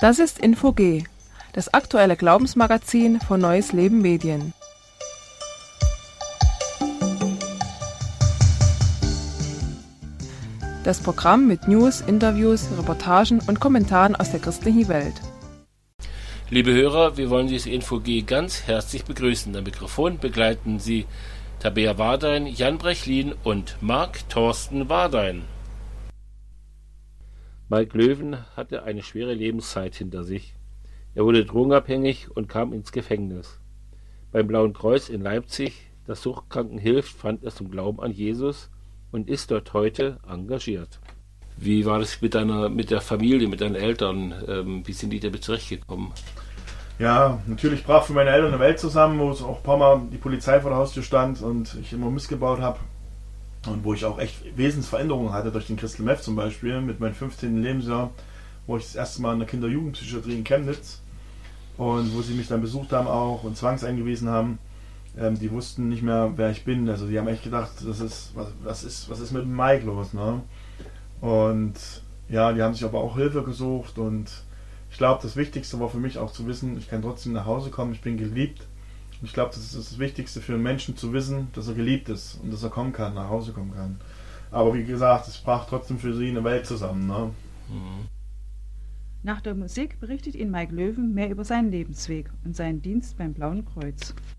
Das ist Info G, das aktuelle Glaubensmagazin von Neues Leben Medien. Das Programm mit News, Interviews, Reportagen und Kommentaren aus der christlichen Welt. Liebe Hörer, wir wollen dieses Info G ganz herzlich begrüßen. Am Mikrofon begleiten Sie Tabea Wardein, Jan Brechlin und Marc Thorsten Wardein. Mike Löwen hatte eine schwere Lebenszeit hinter sich. Er wurde drogenabhängig und kam ins Gefängnis. Beim Blauen Kreuz in Leipzig, das Suchtkranken hilft, fand er zum Glauben an Jesus und ist dort heute engagiert. Wie war das mit der Familie, mit deinen Eltern? Wie sind die damit zurechtgekommen? Ja, natürlich brach für meine Eltern eine Welt zusammen, wo es auch ein paar Mal die Polizei vor der Haustür stand und ich immer Mist gebaut habe. Und wo ich auch echt Wesensveränderungen hatte durch den Crystal Meth zum Beispiel, mit meinem 15. Lebensjahr, wo ich das erste Mal in der Kinder-Jugendpsychiatrie in Chemnitz und wo sie mich dann besucht haben auch und zwangseingewiesen haben. Die wussten nicht mehr, wer ich bin. Also die haben echt gedacht, was ist mit dem Mike los, ne? Und ja, die haben sich aber auch Hilfe gesucht und ich glaube, das Wichtigste war für mich auch zu wissen, ich kann trotzdem nach Hause kommen, ich bin geliebt. Und ich glaube, das ist das Wichtigste für einen Menschen zu wissen, dass er geliebt ist und dass er kommen kann, nach Hause kommen kann. Aber wie gesagt, es brach trotzdem für sie eine Welt zusammen, ne? Nach der Musik berichtet Ihnen Mike Löwen mehr über seinen Lebensweg und seinen Dienst beim Blauen Kreuz.